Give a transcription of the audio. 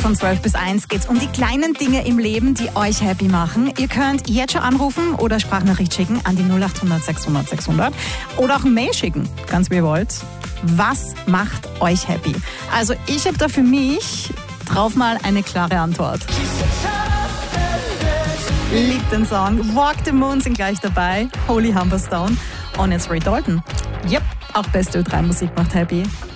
Von 12 bis 1 geht's um die kleinen Dinge im Leben, die euch happy machen. Ihr könnt jetzt schon anrufen oder Sprachnachricht schicken an die 0800 600 600 oder auch ein Mail schicken, ganz wie ihr wollt. Was macht euch happy? Also ich habe da für mich drauf mal eine klare Antwort. Liebt den Song. Walk the Moon sind gleich dabei. Holy Humberstone und jetzt Ray Dalton. Yep, auch beste Ö3 Musik macht happy.